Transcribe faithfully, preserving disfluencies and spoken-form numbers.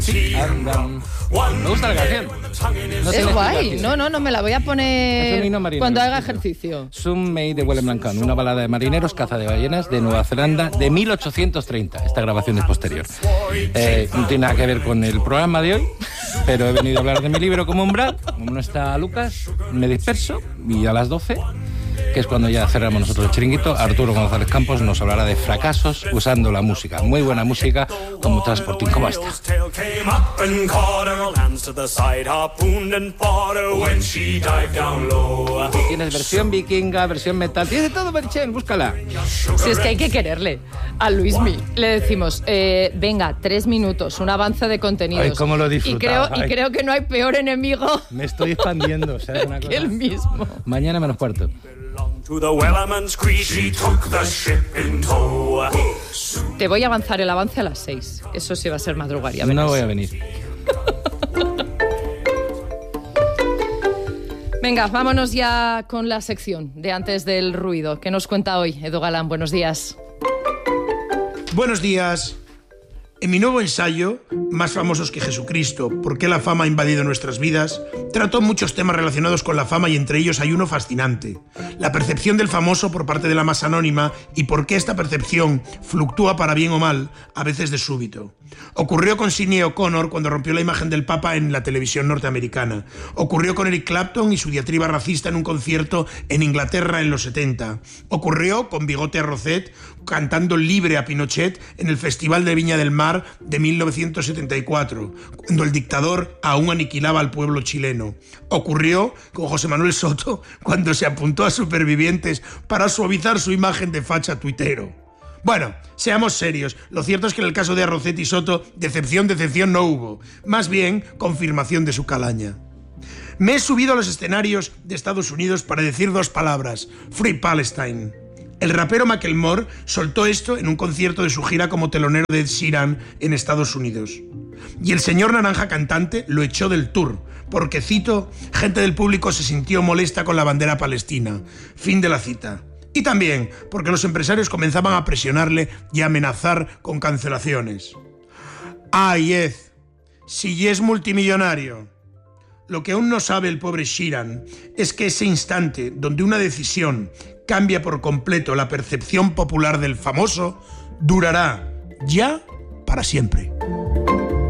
Me gusta la canción. No es guay. No, no, no me la voy a poner cuando haga ejercicio. Sun Mei de Willem Lankan, una balada de marineros, caza de ballenas de Nueva Zelanda de mil ochocientos treinta. Esta grabación es posterior. Eh, no tiene nada que ver con el programa de hoy, pero he venido a hablar de mi libro como umbral. Como no está Lucas, me disperso y a las doce, que es cuando ya cerramos nosotros el chiringuito, Arturo González Campos nos hablará de fracasos usando la música. Muy buena música, como Transporting, como esta. Tienes versión vikinga, versión metal, tienes de todo, Merchen, búscala. Si es que hay que quererle a Luismi. Le decimos, eh, venga, tres minutos, un avance de contenidos. Ay, cómo lo he disfrutado. Y creo, y creo que no hay peor enemigo. Me estoy expandiendo, ¿sabes una cosa? Que el mismo. Mañana menos cuarto. Te voy a avanzar el avance a las seis. Eso sí va a ser madrugar, ya verás. No voy a venir. Venga, vámonos ya con la sección de Antes del Ruido. ¿Qué nos cuenta hoy Edu Galán? Buenos días. Buenos días. En mi nuevo ensayo, Más famosos que Jesucristo, ¿por qué la fama ha invadido nuestras vidas?, trato muchos temas relacionados con la fama y entre ellos hay uno fascinante: la percepción del famoso por parte de la masa anónima y por qué esta percepción fluctúa para bien o mal, a veces de súbito. Ocurrió con Sinéad O'Connor cuando rompió la imagen del Papa en la televisión norteamericana. Ocurrió con Eric Clapton y su diatriba racista en un concierto en Inglaterra en los setenta. Ocurrió con Bigote Arrocet cantando Libre a Pinochet en el Festival de Viña del Mar de mil novecientos setenta y cuatro, cuando el dictador aún aniquilaba al pueblo chileno. Ocurrió con José Manuel Soto cuando se apuntó a Supervivientes para suavizar su imagen de facha tuitero. Bueno, seamos serios, lo cierto es que en el caso de Arrocet y Soto, decepción, decepción no hubo, más bien confirmación de su calaña. Me he subido a los escenarios de Estados Unidos para decir dos palabras: Free Palestine. El rapero Macklemore soltó esto en un concierto de su gira como telonero de Ed Sheeran en Estados Unidos. Y el señor Naranja Cantante lo echó del tour, porque, cito, gente del público se sintió molesta con la bandera palestina. Fin de la cita. Y también porque los empresarios comenzaban a presionarle y a amenazar con cancelaciones. ¡Ay, Ed! Si ya es multimillonario. Lo que aún no sabe el pobre Sheeran es que ese instante donde una decisión cambia por completo la percepción popular del famoso durará ya para siempre.